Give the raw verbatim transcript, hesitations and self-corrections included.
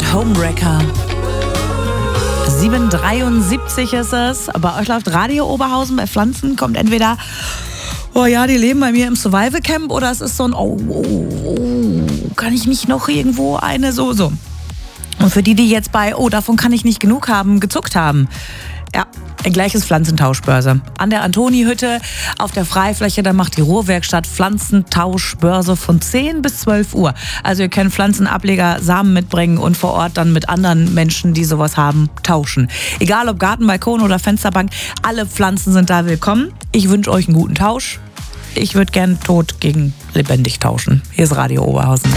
Homewrecker. sieben Uhr dreiundsiebzig ist es. Bei euch läuft Radio Oberhausen. Bei Pflanzen kommt entweder, oh ja, die leben bei mir im Survival Camp, oder es ist so ein, oh, oh, oh, kann ich nicht noch irgendwo eine, so, so. Und für die, die jetzt bei, oh, davon kann ich nicht genug haben, gezuckt haben. Ja, ein gleiches Pflanzentauschbörse. An der Antoni-Hütte auf der Freifläche, da macht die Ruhrwerkstatt Pflanzentauschbörse von zehn bis zwölf Uhr. Also ihr könnt Pflanzenableger, Samen mitbringen und vor Ort dann mit anderen Menschen, die sowas haben, tauschen. Egal ob Garten, Balkon oder Fensterbank, alle Pflanzen sind da willkommen. Ich wünsche euch einen guten Tausch. Ich würde gern tot gegen lebendig tauschen. Hier ist Radio Oberhausen.